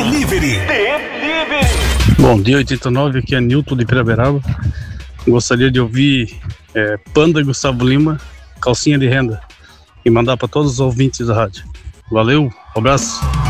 Delivery. Bom dia, 89, aqui é Nilton de Piraberaba. Gostaria de ouvir Panda e Gustavo Lima, Calcinha de Renda, e mandar para todos os ouvintes da rádio. Valeu, um abraço.